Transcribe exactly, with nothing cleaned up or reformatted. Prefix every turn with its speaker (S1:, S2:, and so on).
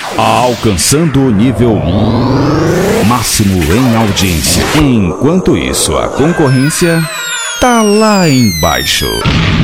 S1: alcançando o nível máximo em audiência. Enquanto isso, a concorrência tá lá embaixo.